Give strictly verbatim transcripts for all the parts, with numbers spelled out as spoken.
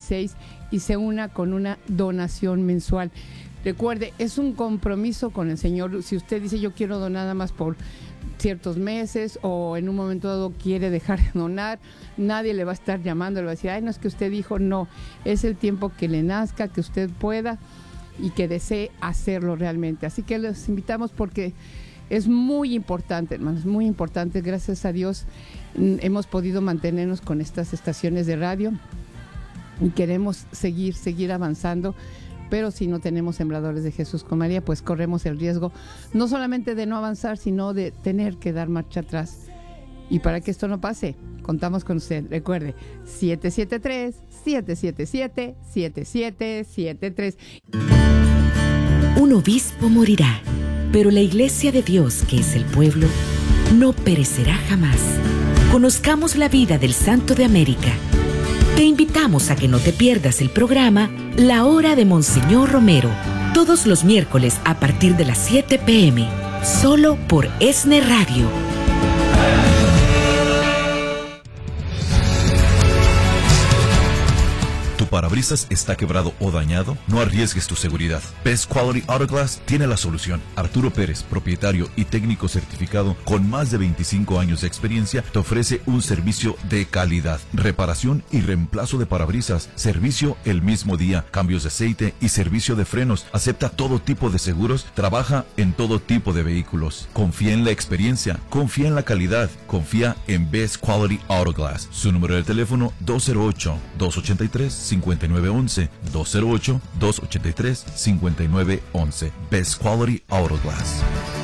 dieciséis y se una con una donación mensual. Recuerde, es un compromiso con el Señor. Si usted dice yo quiero donar nada más por ciertos meses o en un momento dado quiere dejar de donar, nadie le va a estar llamando, le va a decir, ay, no es que usted dijo, no, es el tiempo que le nazca, que usted pueda y que desee hacerlo realmente. Así que los invitamos porque es muy importante, hermanos, muy importante. Gracias a Dios hemos podido mantenernos con estas estaciones de radio y queremos seguir, seguir avanzando. Pero si no tenemos Sembradores de Jesús con María, pues corremos el riesgo no solamente de no avanzar, sino de tener que dar marcha atrás. Y para que esto no pase, contamos con usted. Recuerde, siete siete tres, siete siete siete, siete siete siete tres. Un obispo morirá, pero la Iglesia de Dios, que es el pueblo, no perecerá jamás. Conozcamos la vida del Santo de América. Te invitamos a que no te pierdas el programa La Hora de Monseñor Romero, todos los miércoles a partir de las siete pe eme, solo por ESNE Radio. ¿Tu parabrisas está quebrado o dañado? No arriesgues tu seguridad. Best Quality Auto Glass tiene la solución. Arturo Pérez, propietario y técnico certificado con más de veinticinco años de experiencia, te ofrece un servicio de calidad. Reparación y reemplazo de parabrisas, servicio el mismo día, cambios de aceite y servicio de frenos. Acepta todo tipo de seguros, trabaja en todo tipo de vehículos. Confía en la experiencia, confía en la calidad, confía en Best Quality Auto Glass. Su número de teléfono dos cero ocho, dos ocho tres, cinco nueve uno uno, dos cero ocho, dos ocho tres, cinco nueve uno uno. Best Quality Auto Glass.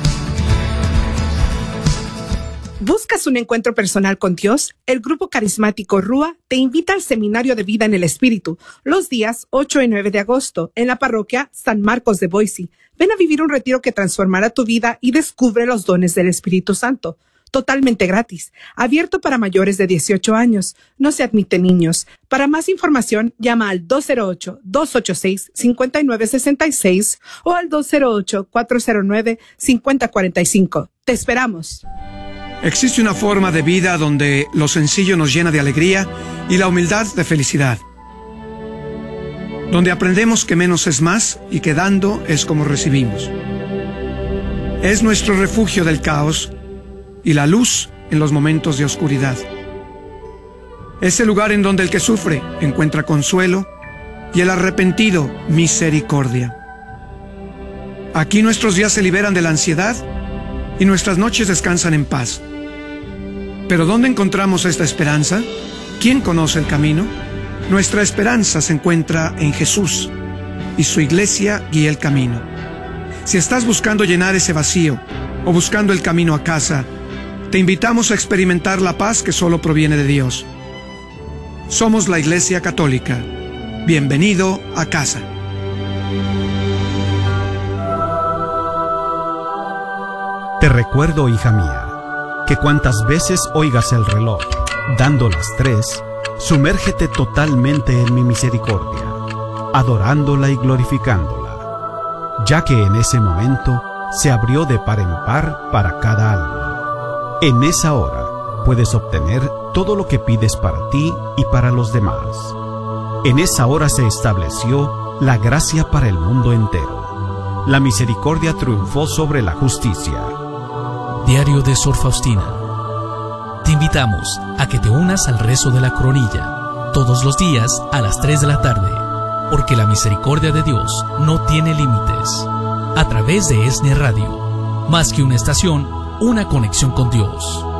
¿Buscas un encuentro personal con Dios? El grupo carismático Rúa te invita al Seminario de Vida en el Espíritu los días ocho y nueve de agosto en la parroquia San Marcos de Boise. Ven a vivir un retiro que transformará tu vida y descubre los dones del Espíritu Santo. Totalmente gratis, abierto para mayores de dieciocho años. No se admiten niños. Para más información, llama al dos cero ocho, dos ocho seis, cinco nueve seis seis o al dos cero ocho, cuatro cero nueve, cinco cero cuatro cinco. ¡Te esperamos! Existe una forma de vida donde lo sencillo nos llena de alegría y la humildad de felicidad. Donde aprendemos que menos es más y que dando es como recibimos. Es nuestro refugio del caos y la luz en los momentos de oscuridad. Es el lugar en donde el que sufre encuentra consuelo y el arrepentido misericordia. Aquí nuestros días se liberan de la ansiedad y nuestras noches descansan en paz. ¿Pero dónde encontramos esta esperanza? ¿Quién conoce el camino? Nuestra esperanza se encuentra en Jesús y su iglesia guía el camino. Si estás buscando llenar ese vacío o buscando el camino a casa, te invitamos a experimentar la paz que solo proviene de Dios. Somos la Iglesia Católica. Bienvenido a casa. Te recuerdo, hija mía, que cuantas veces oigas el reloj dando las tres, sumérgete totalmente en mi misericordia, adorándola y glorificándola, ya que en ese momento se abrió de par en par para cada alma. En esa hora puedes obtener todo lo que pides para ti y para los demás. En esa hora se estableció la gracia para el mundo entero. La misericordia triunfó sobre la justicia. Diario de Sor Faustina. Te invitamos a que te unas al rezo de la coronilla todos los días a las tres de la tarde, porque la misericordia de Dios no tiene límites. A través de ESNE Radio, más que una estación, una conexión con Dios.